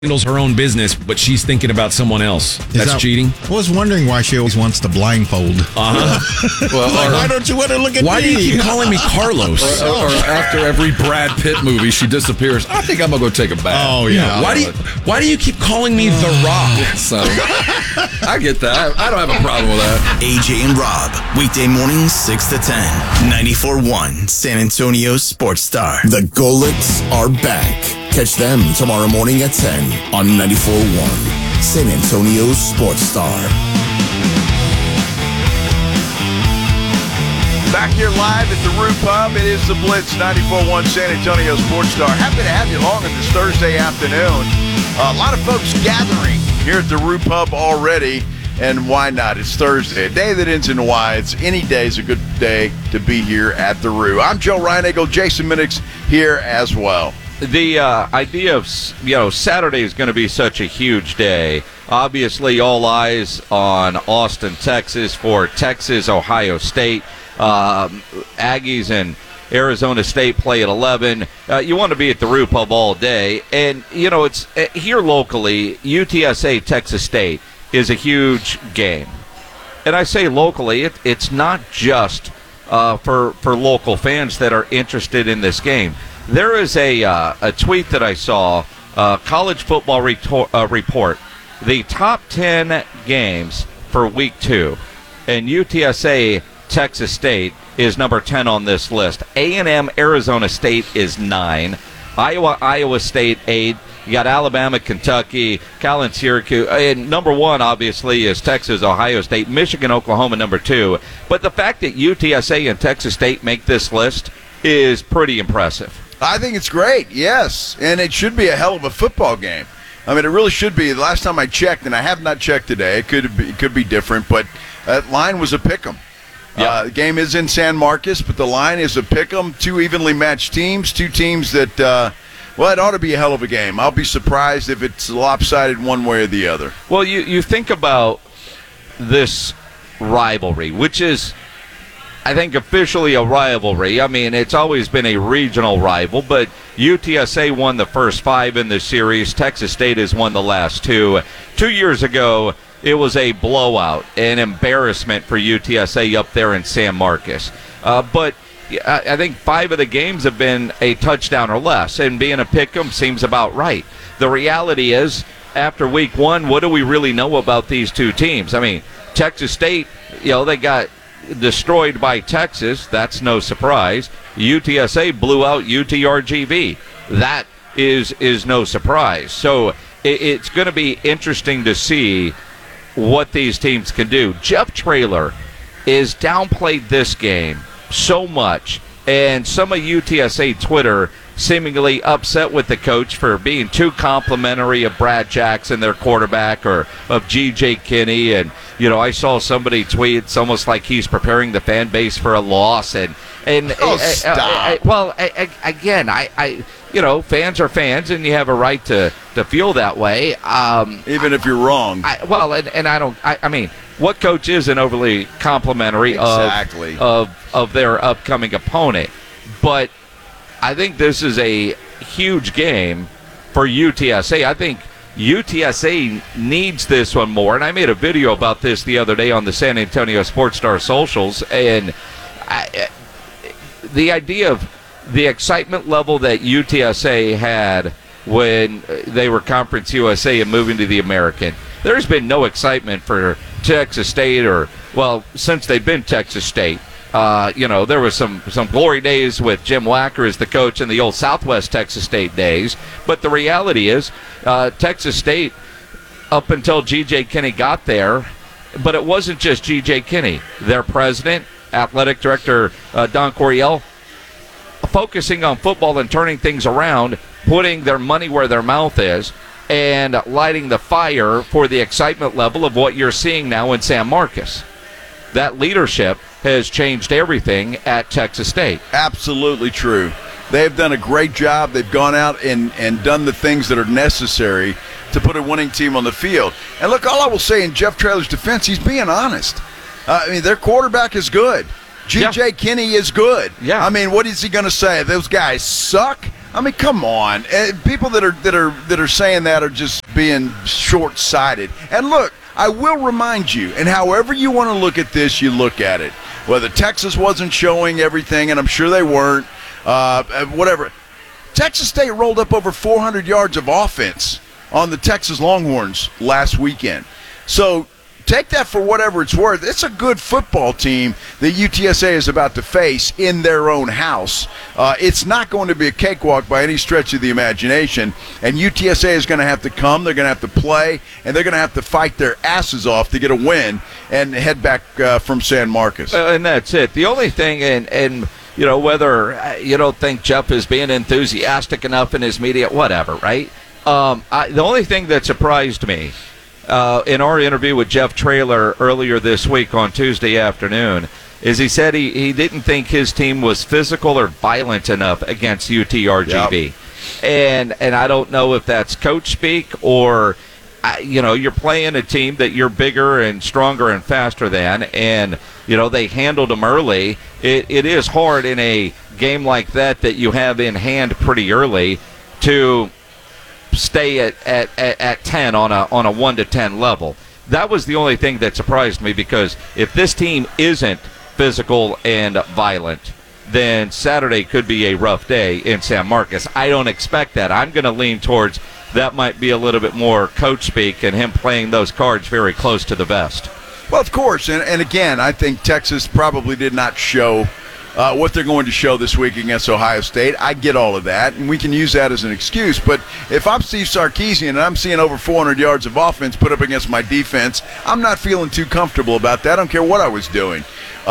handles her own business, but she's thinking about someone else. That's cheating? I was wondering why she always wants to blindfold. Well, why don't you want to look at me? Why do you keep calling me Carlos? Or after every Brad Pitt movie, she disappears. I think I'm going to go take a bath. Oh, yeah. Why do you keep calling me The Rock? So, I get that. I don't have a problem with that. AJ and Rob, weekday mornings 6 to 10, 94.1 San Antonio Sports Star. The Golics are back. Catch them tomorrow morning at 10 on 94.1 San Antonio Sports Star. Back here live at the Roo Pub. It is the Blitz 94.1 San Antonio Sports Star. Happy to have you along on this Thursday afternoon. A lot of folks gathering here at the Roo Pub already. And why not? It's Thursday, a day that ends in Y. It's any day is a good day to be here at the Roo. I'm Joe Reinagle, Jason Minix here as well. The idea of, Saturday is going to be such a huge day. Obviously, all eyes on Austin, Texas for Texas-Ohio State. Aggies and Arizona State play at 11. You want to be at the Roo Pub all day. And, it's here locally, UTSA, Texas State is a huge game. And I say locally, it's not just for local fans that are interested in this game. There is a tweet that I saw, College Football Report, the top 10 games for Week 2, and UTSA Texas State is number 10 on this list. A&M Arizona State is 9, Iowa State 8. You got Alabama, Kentucky, Cal and Syracuse. And number 1, obviously, is Texas, Ohio State, Michigan, Oklahoma, number 2. But the fact that UTSA and Texas State make this list is pretty impressive. I think it's great, yes. And it should be a hell of a football game. I mean, it really should be. The last time I checked, and I have not checked today, it could be different, but that line was a pick'em. Yep. The game is in San Marcos, but the line is a pick'em. 2 evenly matched teams, 2 teams that, it ought to be a hell of a game. I'll be surprised if it's lopsided one way or the other. Well, you think about this rivalry, which is, I think, officially a rivalry. I mean, it's always been a regional rival, but UTSA won the first 5 in the series. Texas State has won the last 2. 2 years ago, it was a blowout, an embarrassment for UTSA up there in San Marcos. But I think 5 of the games have been a touchdown or less, and being a pick'em seems about right. The reality is, after Week 1, what do we really know about these 2 teams? I mean, Texas State, they got destroyed by Texas. That's no surprise. UTSA blew out UTRGV. That is no surprise. So it's going to be interesting to see what these teams can do. Jeff Traylor is downplayed this game so much, and some of UTSA Twitter seemingly upset with the coach for being too complimentary of Brad Jackson, their quarterback, or of G.J. Kinney. And, I saw somebody tweet, it's almost like he's preparing the fan base for a loss. Stop. Again, fans are fans, and you have a right to feel that way. Even if you're wrong. What coach isn't overly complimentary of their upcoming opponent? But I think this is a huge game for UTSA. I think UTSA needs this one more. And I made a video about this the other day on the San Antonio Sports Star socials. And the idea of the excitement level that UTSA had when they were Conference USA and moving to the American, there's been no excitement for Texas State since they've been Texas State. There was some glory days with Jim Wacker as the coach in the old Southwest Texas State days. But the reality is, Texas State, up until G.J. Kinney got there, but it wasn't just G.J. Kinney. Their president, athletic director Don Coryell, focusing on football and turning things around, putting their money where their mouth is, and lighting the fire for the excitement level of what you're seeing now in San Marcos. That leadership has changed everything at Texas State. Absolutely true. They've done a great job. They've gone out and done the things that are necessary to put a winning team on the field. And look, all I will say in Jeff Traylor's defense, he's being honest. Their quarterback is good. G.J. Kinney is good. Yeah. What is he going to say? Those guys suck? I mean, come on. People that are saying that are just being short-sighted. And look, I will remind you, and however you want to look at this, you look at it. Whether Texas wasn't showing everything, and I'm sure they weren't, whatever. Texas State rolled up over 400 yards of offense on the Texas Longhorns last weekend. So take that for whatever it's worth. It's a good football team that UTSA is about to face in their own house. It's not going to be a cakewalk by any stretch of the imagination, and UTSA is going to have to come, they're going to have to play, and they're going to have to fight their asses off to get a win and head back from San Marcos. And that's it. The only thing, and you know, whether you don't think Jeff is being enthusiastic enough in his media, whatever, right? The only thing that surprised me in our interview with Jeff Traylor earlier this week on Tuesday afternoon is he said he didn't think his team was physical or violent enough against UTRGV. Yep. And I don't know if that's coach speak or, you know, you're playing a team that you're bigger and stronger and faster than, and, you know, they handled them early. It is hard in a game like that you have in hand pretty early to stay at 10 on a 1-10 level. That was the only thing that surprised me, because if this team isn't physical and violent, then Saturday could be a rough day in San Marcos. I don't expect that. I'm going to lean towards that might be a little bit more coach speak and him playing those cards very close to the vest. Well, of course, and again, I think Texas probably did not show what they're going to show this week against Ohio State. I get all of that, and we can use that as an excuse. But if I'm Steve Sarkisian and I'm seeing over 400 yards of offense put up against my defense, I'm not feeling too comfortable about that. I don't care what I was doing.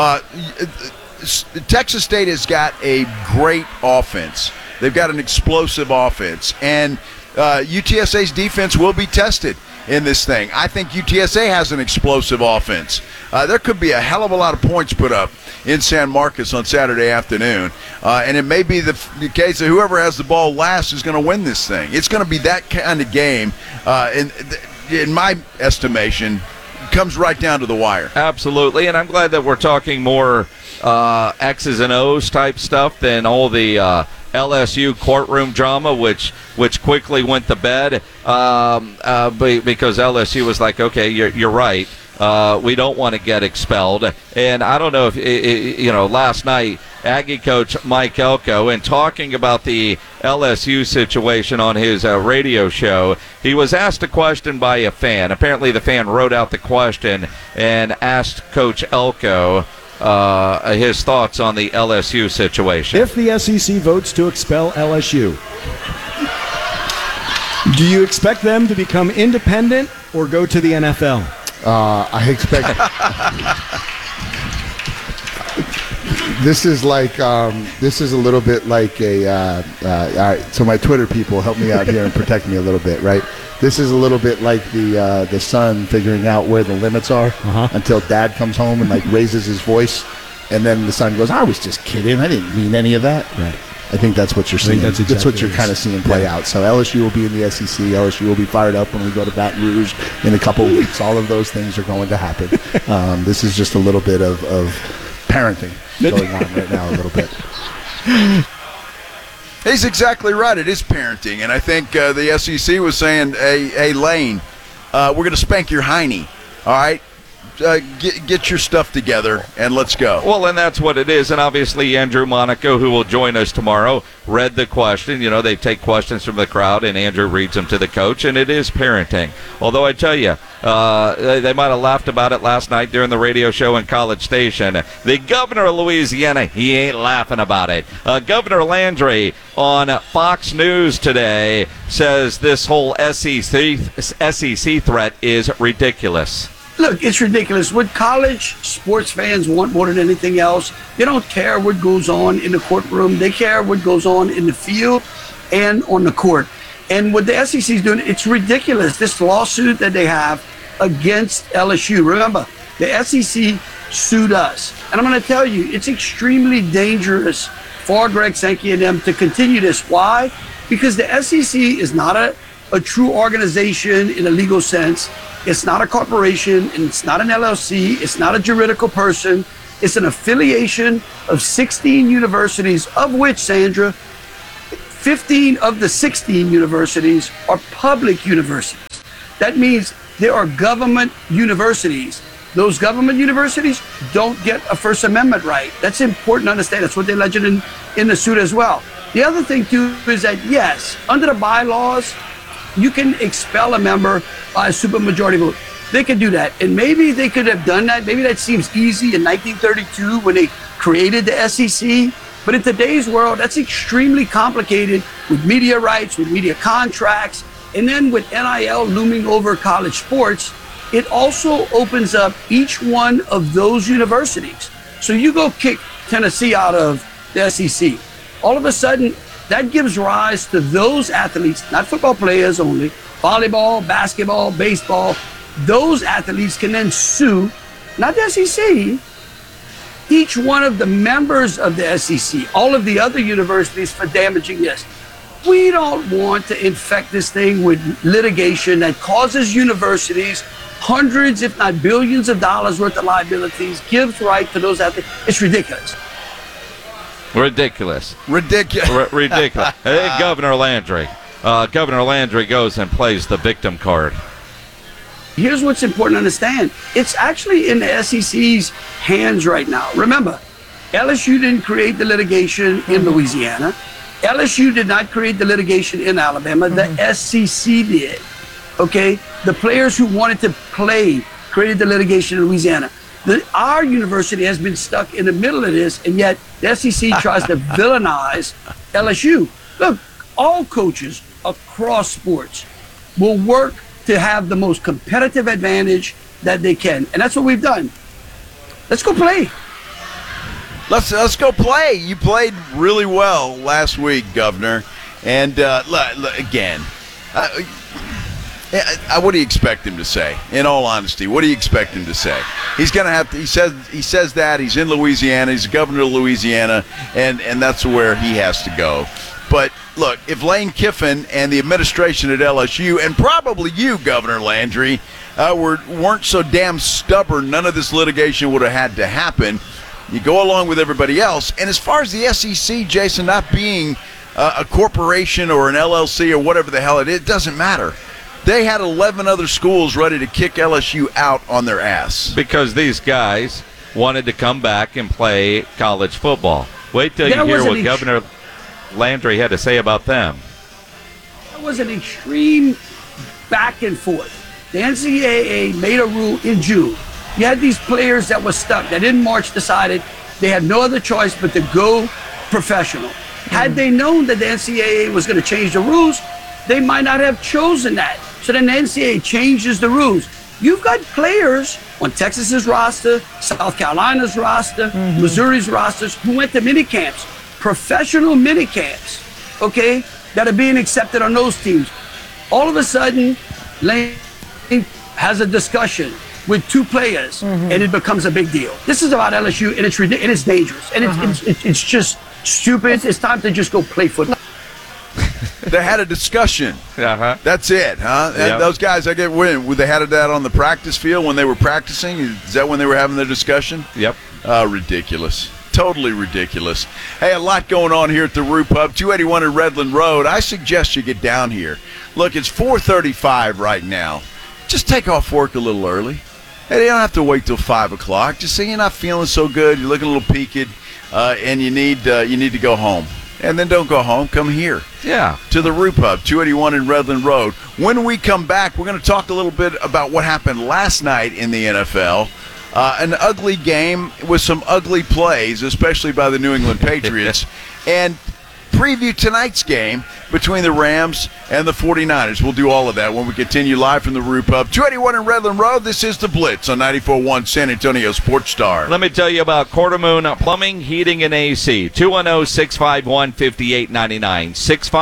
Texas State has got a great offense. They've got an explosive offense, and UTSA's defense will be tested in this thing. I think UTSA has an explosive offense. There could be a hell of a lot of points put up in San Marcos on Saturday afternoon, and it may be the case that whoever has the ball last is going to win this thing. It's going to be that kind of game, in my estimation, comes right down to the wire. Absolutely, and I'm glad that we're talking more X's and O's type stuff than all the LSU courtroom drama, which quickly went to bed because LSU was like, okay, you're right. We don't want to get expelled. And I don't know if, last night, Aggie coach Mike Elko, in talking about the LSU situation on his radio show, he was asked a question by a fan. Apparently the fan wrote out the question and asked Coach Elko his thoughts on the LSU situation. If the SEC votes to expel LSU, do you expect them to become independent or go to the NFL? I expect this is a little bit like all right, so my Twitter people help me out here and protect me a little bit, right? This is a little bit like the son figuring out where the limits are until dad comes home and raises his voice, and then the son goes, I was just kidding, I didn't mean any of that. Right. I think that's what you're seeing. That's what you're kind of seeing play out. So LSU will be in the SEC. LSU will be fired up when we go to Baton Rouge in a couple of weeks. All of those things are going to happen. This is just a little bit of parenting going on right now, a little bit. He's exactly right. It is parenting. And I think the SEC was saying, hey, Lane, we're going to spank your hiney, all right? Get your stuff together and let's go. Well, and that's what it is. And obviously Andrew Monaco, who will join us tomorrow, read the question. You know, they take questions from the crowd and Andrew reads them to the coach, and it is parenting. Although I tell you, they might have laughed about it last night during the radio show in College Station. The governor of Louisiana, he ain't laughing about it. Governor Landry on Fox News today says this whole SEC threat is ridiculous. Look, it's ridiculous. What college sports fans want more than anything else, they don't care what goes on in the courtroom. They care what goes on in the field and on the court. And what the SEC is doing, it's ridiculous. This lawsuit that they have against LSU. Remember, the SEC sued us. And I'm going to tell you, it's extremely dangerous for Greg Sankey and them to continue this. Why? Because the SEC is not a true organization in a legal sense. It's not a corporation, and it's not an LLC. It's not a juridical person. It's an affiliation of 16 universities, of which, Sandra, 15 of the 16 universities are public universities. That means there are government universities. Those government universities don't get a First Amendment right. That's important to understand. That's what they alleged in the suit as well. The other thing, too, is that, yes, under the bylaws, you can expel a member by a supermajority vote. They could do that. And maybe they could have done that. Maybe that seems easy in 1932 when they created the SEC. But in today's world, that's extremely complicated with media rights, with media contracts, and then with NIL looming over college sports. It also opens up each one of those universities. So you go kick Tennessee out of the SEC. All of a sudden, that gives rise to those athletes, not football players only, volleyball, basketball, baseball. Those athletes can then sue, not the SEC, each one of the members of the SEC, all of the other universities for damaging this. We don't want to infect this thing with litigation that causes universities hundreds, if not billions of dollars worth of liabilities, gives right to those athletes. It's ridiculous. Ridiculous. Ridiculous. Hey, Governor Landry. Governor Landry goes and plays the victim card. Here's what's important to understand. It's actually in the SEC's hands right now. Remember, LSU didn't create the litigation in Louisiana. LSU did not create the litigation in Alabama. The SEC did. Okay? The players who wanted to play created the litigation in Louisiana. Our university has been stuck in the middle of this, and yet the SEC tries to villainize LSU. Look, all coaches across sports will work to have the most competitive advantage that they can. And that's what we've done. Let's go play. Let's go play. You played really well last week, Governor. And again, what do you expect him to say? In all honesty, what do you expect him to say? He's going to have to. He says that he's in Louisiana. He's the governor of Louisiana, and that's where he has to go. But look, if Lane Kiffin and the administration at LSU, and probably you, Governor Landry, weren't so damn stubborn, none of this litigation would have had to happen. You go along with everybody else. And as far as the SEC, Jason, not being a corporation or an LLC or whatever the hell it doesn't matter. They had 11 other schools ready to kick LSU out on their ass. Because these guys wanted to come back and play college football. Wait till you hear what Governor Landry had to say about them. There was an extreme back and forth. The NCAA made a rule in June. You had these players that were stuck, that in March decided they had no other choice but to go professional. Had they known that the NCAA was going to change the rules, they might not have chosen that. So then the NCAA changes the rules. You've got players on Texas's roster, South Carolina's roster, Missouri's rosters who went to mini camps, professional mini camps, okay, that are being accepted on those teams. All of a sudden, Lane has a discussion with two players, and it becomes a big deal. This is about LSU, and it's ridiculous, and it's dangerous, and it's just stupid. It's time to just go play football. They had a discussion. That's it, huh? Yep. Those guys, I get when they had that on the practice field when they were practicing. Is that when they were having their discussion? Yep. Ridiculous. Totally ridiculous. Hey, a lot going on here at the Root Pub, 281 at Redland Road. I suggest you get down here. Look, it's 4:35 right now. Just take off work a little early. Hey, you don't have to wait till 5 o'clock. Just say you're not feeling so good, you're looking a little peaked, and you need to go home. And then don't go home. Come here. Yeah. To the Root Pub, 281 in Redland Road. When we come back, we're going to talk a little bit about what happened last night in the NFL. An ugly game with some ugly plays, especially by the New England Patriots. And preview tonight's game between the Rams and the 49ers. We'll do all of that when we continue live from the Root Pub. 281 in Redland Road. This is The Blitz on 94.1 San Antonio Sports Star. Let me tell you about Quartermoon Plumbing, Heating, and AC. 210-651-5899.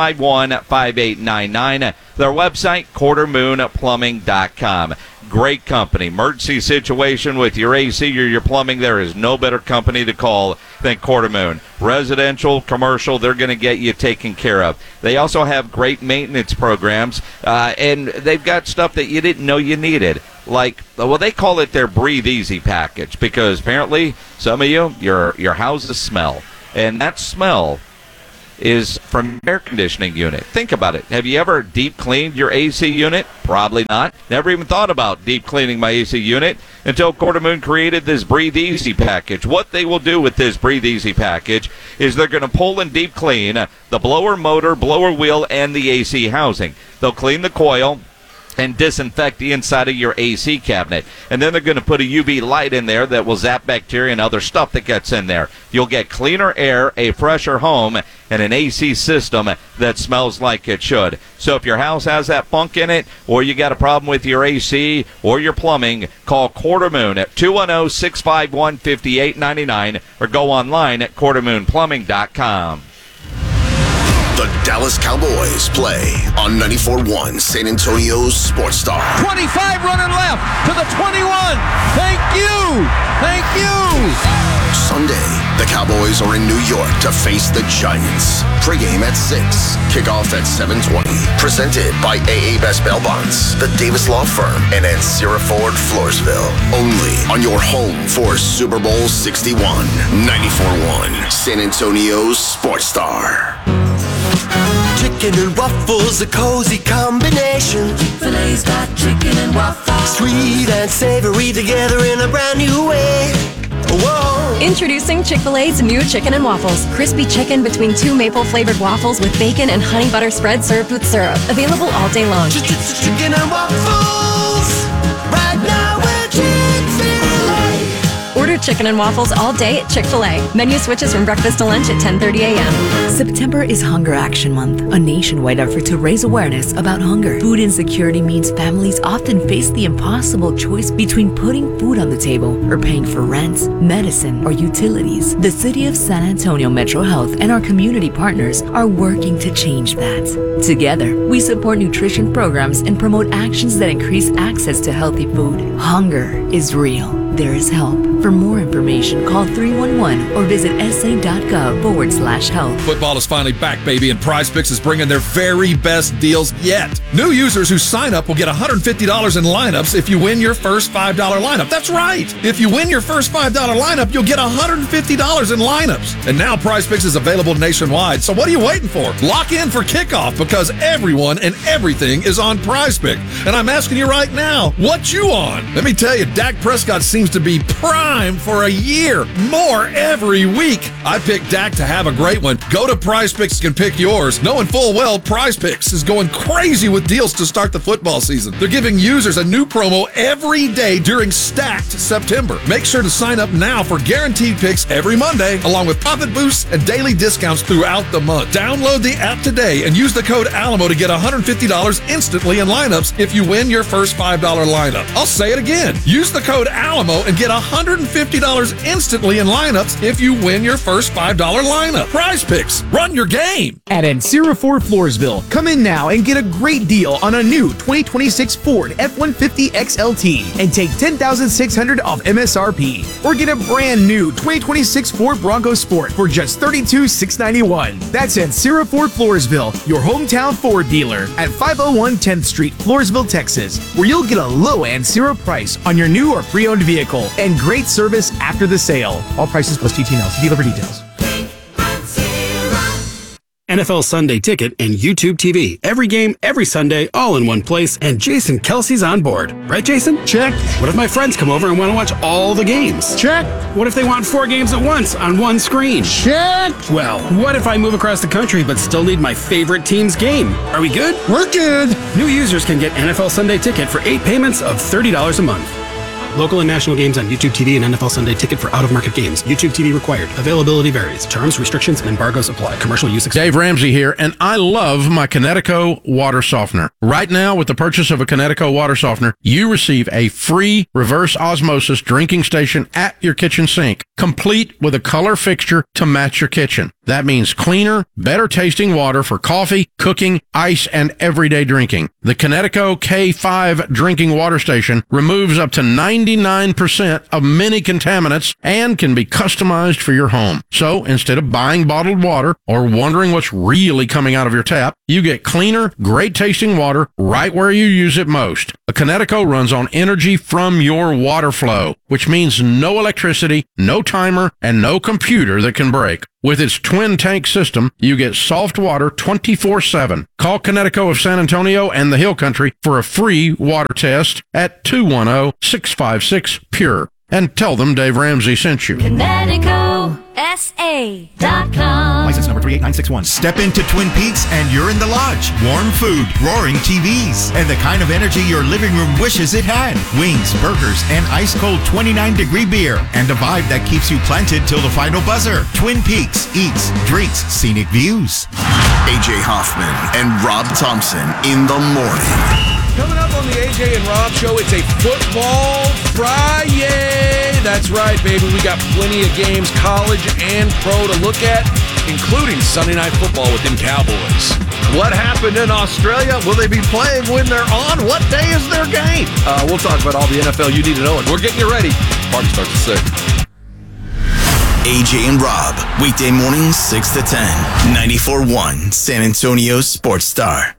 651-5899. Their website, quartermoonplumbing.com. Great company. Emergency situation with your AC or your plumbing, there is no better company to call than Quartermoon. Residential, commercial, they're going to get you taken care of. They also have great maintenance programs, and they've got stuff that you didn't know you needed. Like, well, they call it their Breathe Easy package because apparently some of you, your houses smell. And that smell is from air conditioning unit. Think about it. Have you ever deep cleaned your AC unit? Probably not. Never even thought about deep cleaning my AC unit until Quartermoon created this Breathe Easy package. What they will do with this Breathe Easy package is they're going to pull and deep clean the blower motor, blower wheel, and the AC housing. They'll clean the coil and disinfect the inside of your AC cabinet. And then they're going to put a UV light in there that will zap bacteria and other stuff that gets in there. You'll get cleaner air, a fresher home, and an AC system that smells like it should. So if your house has that funk in it, or you got a problem with your AC or your plumbing, call Quartermoon at 210-651-5899 or go online at quartermoonplumbing.com. The Dallas Cowboys play on 94.1 San Antonio's Sports Star. 25 running left to the 21. Thank you. Thank you. Sunday, the Cowboys are in New York to face the Giants. Pre-game at 6, kickoff at 7:20. Presented by AA Best Bail Bonds, the Davis Law Firm, and Ancira Ford Floresville. Only on your home for Super Bowl 61. 94.1 San Antonio's Sports Star. Chicken and waffles, a cozy combination. Chick-fil-A's got chicken and waffles. Sweet and savory together in a brand new way. Whoa. Introducing Chick-fil-A's new chicken and waffles. Crispy chicken between 2 maple-flavored waffles with bacon and honey butter spread served with syrup. Available all day long. Chicken and waffles. Right now we're Chick-fil-A. Order chicken and waffles all day at Chick-fil-A. Menu switches from breakfast to lunch at 10:30 a.m. September is Hunger Action Month, a nationwide effort to raise awareness about hunger. Food insecurity means families often face the impossible choice between putting food on the table or paying for rent, medicine, or utilities. The City of San Antonio Metro Health and our community partners are working to change that. Together, we support nutrition programs and promote actions that increase access to healthy food. Hunger is real. There is help. For more information, call 311 or visit sa.gov/health. Football is finally back, baby, and PrizePicks is bringing their very best deals yet. New users who sign up will get $150 in lineups if you win your first $5 lineup. That's right. If you win your first $5 lineup, you'll get $150 in lineups. And now PrizePicks is available nationwide. So what are you waiting for? Lock in for kickoff because everyone and everything is on PrizePicks. And I'm asking you right now, what you on? Let me tell you, Dak Prescott seems to be prime for a year. More every week. I picked Dak to have a great one. Go to PrizePicks and pick yours, knowing full well PrizePicks is going crazy with deals to start the football season. They're giving users a new promo every day during Stacked September. Make sure to sign up now for guaranteed picks every Monday, along with profit boosts and daily discounts throughout the month. Download the app today and use the code ALAMO to get $150 instantly in lineups if you win your first $5 lineup. I'll say it again. Use the code ALAMO and get $150 instantly in lineups if you win your first $5 lineup. PrizePicks. Run your game. At Ancira Ford Floresville, come in now and get a great deal on a new 2026 Ford F-150 XLT and take $10,600 off MSRP. Or get a brand new 2026 Ford Bronco Sport for just $32,691. That's Ancira Ford Floresville, your hometown Ford dealer at 501 10th Street, Floresville, Texas, where you'll get a low Ancira price on your new or pre-owned vehicle and great service after the sale. All prices plus TTNL. See dealer for details. NFL Sunday Ticket and YouTube TV. Every game, every Sunday, all in one place, and Jason Kelsey's on board. Right, Jason? Check. What if my friends come over and want to watch all the games? Check. What if they want 4 games at once on one screen? Check. Well, what if I move across the country but still need my favorite team's game? Are we good? We're good. New users can get NFL Sunday Ticket for 8 payments of $30 a month. Local and national games on YouTube TV and NFL Sunday Ticket for out-of-market games. YouTube TV required. Availability varies. Terms, restrictions, and embargoes apply. Commercial use Dave Ramsey here, and I love my Connecticut water softener. Right now, with the purchase of a Connecticut water softener, you receive a free reverse osmosis drinking station at your kitchen sink, complete with a color fixture to match your kitchen. That means cleaner, better tasting water for coffee, cooking, ice, and everyday drinking. The Connecticut K5 drinking water station removes up to 99% of many contaminants and can be customized for your home. So instead of buying bottled water or wondering what's really coming out of your tap, you get cleaner, great tasting water right where you use it most. A Connecticut runs on energy from your water flow. which means no electricity, no timer, and no computer that can break. With its twin tank system, you get soft water 24/7. Call Connecticut of San Antonio and the Hill Country for a free water test at 210-656-PURE. And tell them Dave Ramsey sent you. ConnecticutSA.com. License number 38961. Step into Twin Peaks and you're in the lodge. Warm food, roaring TVs, and the kind of energy your living room wishes it had. Wings, burgers, and ice-cold 29-degree beer. And a vibe that keeps you planted till the final buzzer. Twin Peaks eats, drinks, scenic views. AJ Hoffman and Rob Thompson in the morning. Coming up on the AJ and Rob Show, it's a Football Friday. That's right, baby. We got plenty of games, college and pro, to look at, including Sunday Night Football with them Cowboys. What happened in Australia? Will they be playing when they're on? What day is their game? We'll talk about all the NFL you need to know, and we're getting you ready. Party starts at 6. AJ and Rob, weekday mornings 6 to 10, 94.1 San Antonio Sports Star.